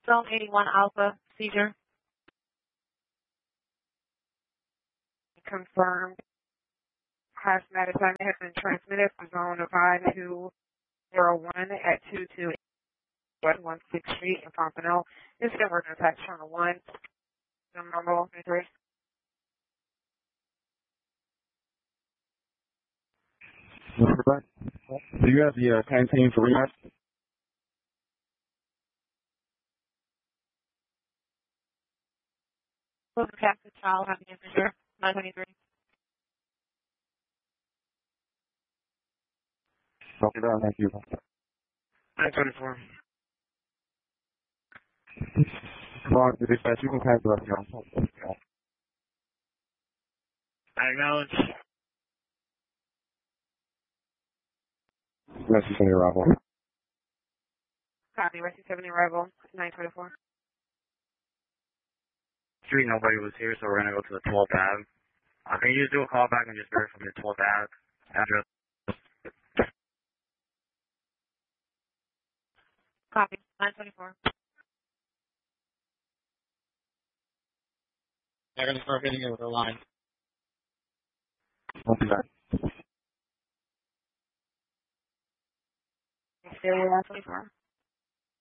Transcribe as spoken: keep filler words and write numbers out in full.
Zone eighty-one Alpha, seizure. Confirmed. Hazmat assignment has been transmitted from zone five two zero one at two two eight one sixth Street in Pompano. This is working attack channel one. Normal entry. Do you have the uh, canteen for rematch? Welcome, Captain Child, having the messenger, nine twenty-three. Copy that, thank you. nine twenty-four. Come on, dispatch, you can pass it up here. I acknowledge. Rescue seventy arrival. Copy, Rescue seventy arrival, nine twenty-four. Three, nobody was here, so we're going to go to the twelfth Ave. Uh, can you just do a call back and just verify the twelfth Ave address? Copy, nine twenty-four. They're going to start hitting it with a line. Copy that. nine twenty-four.